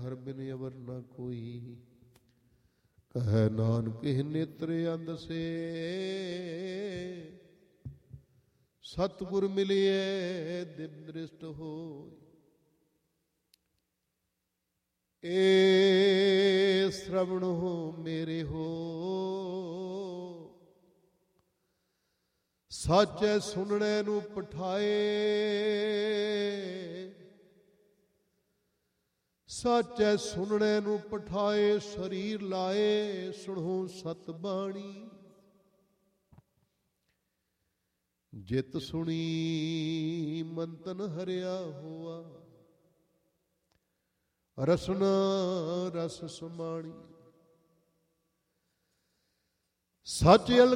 ਹਰ ਬਿਨ ਅਵਰ ਨਾ ਕੋਈ। ਕਹੈ ਨਾਨਕ ਇਹ ਨੇਤਰ ਅੰਧ ਸੇ, ਸਤਿਗੁਰ ਮਿਲਿਐ ਦਿਵ ਦ੍ਰਿਸ਼ਟ ਹੋਇ। ਏ ਸ਼੍ਰਵਣ ਹੋ ਮੇਰੇ ਹੋ, ਸਾਚੈ ਸੁਣਨੇ ਨੂੰ ਪਠਾਏ। ਸਾਚੈ ਸੁਣਨੇ ਨੂੰ ਪਠਾਏ, ਸਰੀਰ ਲਾਏ ਸੁਣੋ ਸਤ ਬਾਣੀ। ਜਿਤ ਸੁਣੀ ਮਨ ਤਨ ਹਰਿਆ ਹੋਆ, ਰਸਨਾ ਰਸ ਸਮਾਣੀ। ਸੱਚ